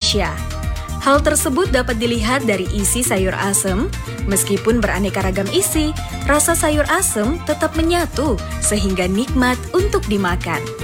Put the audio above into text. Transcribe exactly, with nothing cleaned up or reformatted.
Indonesia. Hal tersebut dapat dilihat dari isi sayur asem. Meskipun beraneka ragam isi, rasa sayur asem tetap menyatu sehingga nikmat untuk dimakan.